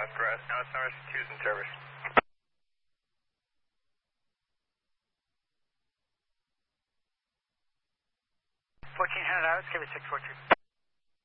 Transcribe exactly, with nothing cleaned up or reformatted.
Northwest, North North two's in service. fourteen hundred hours, give me six four two.